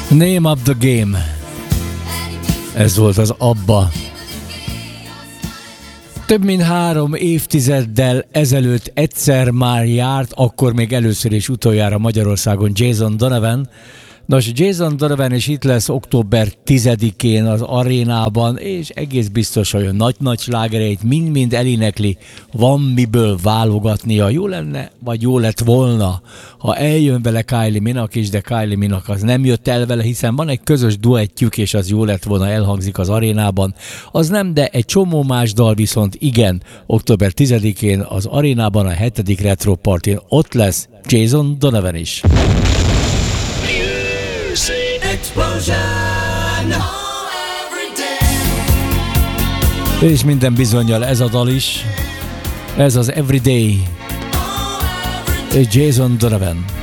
Name of the Game. Ez volt az ABBA. Több mint 3 évtizeddel ezelőtt egyszer már járt, akkor még először és utoljára Magyarországon Jason Donovan. Nos, Jason Donovan is itt lesz október 10-én az arénában, és egész biztos, hogy a nagy-nagy slágereit mind-mind elénekli, van miből válogatnia. Jó lenne, vagy jó lett volna, ha eljön vele Kylie Minogue is, de Kylie Minogue az nem jött el vele, hiszen van egy közös duettjük, és az jó lett volna, elhangzik az arénában. Az nem, de egy csomó más dal viszont igen, október 10-én az arénában a 7. Retro Partyn ott lesz Jason Donovan is. És minden bizonnyal ez a dal is, ez az Everyday, Jason Donovan.